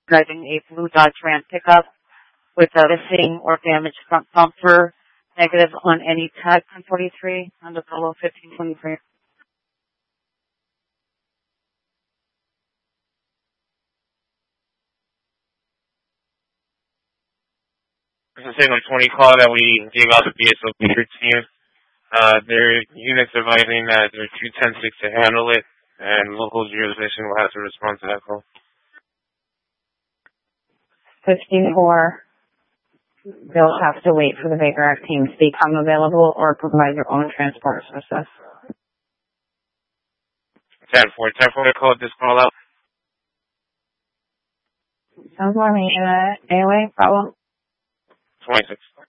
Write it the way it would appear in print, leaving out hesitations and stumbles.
driving a blue Dodge Ram pickup with a missing or damaged front bumper, negative on any tag 1043 on the Polo 1523. It's a signal 20 call that we gave out the BSOP team. Their units advising that they're 210-6 to handle it, and local jurisdiction will have to respond to that call. 54. They'll have to wait for the Baker Act team to become available or provide your own transport services. 10-4 call this call out. Sounds more me. AOA problem? 26.